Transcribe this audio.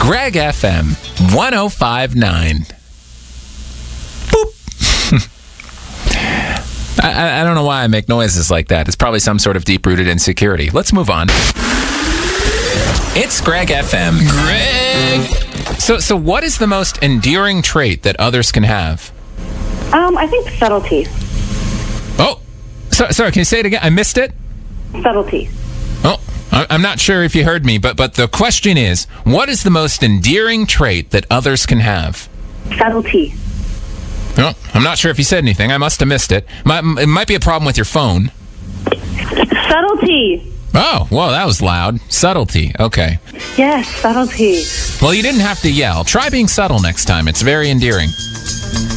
Greg FM 105.9. Boop. I don't know why I make noises like that. It's probably some sort of deep-rooted insecurity. Let's move on. It's Greg FM. Greg! So what is the most endearing trait that others can have? I think subtlety. Oh, sorry, can you say it again? I missed it? Subtlety. Oh, I'm not sure if you heard me, but the question is, what is the most endearing trait that others can have? Subtlety. Oh, I'm not sure if you said anything. I must have missed it. It might be a problem with your phone. Subtlety. Oh, whoa, that was loud. Subtlety. Okay. Yes, subtlety. Well, you didn't have to yell. Try being subtle next time. It's very endearing.